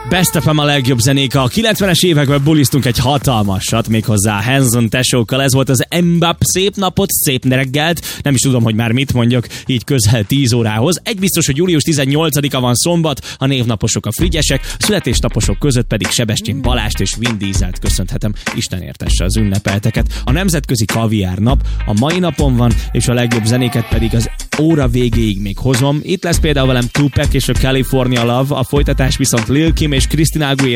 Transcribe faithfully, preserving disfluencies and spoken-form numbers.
Bestepem a legjobb zenék. A kilencvenes években buliztunk egy hatalmasat, méghozzá Hanson tesókkal. Ez volt az Mbap. Szép napot, szép reggelt. Nem is tudom, hogy már mit mondjak, így közel tíz órához. Egy biztos, hogy július tizennyolcadika van szombat, a névnaposok a Frigyesek, a születésnaposok között pedig Sebestyén Balást és Vin Dieselt köszönhetem. Isten értesse az ünnepelteket. A nemzetközi kaviár nap a mai napon van, és a legjobb zenéket pedig az óra végéig még hozom. Itt lesz például velem Tupac és a California Love, a folytatás viszont Lil Kim és Christina Aguilera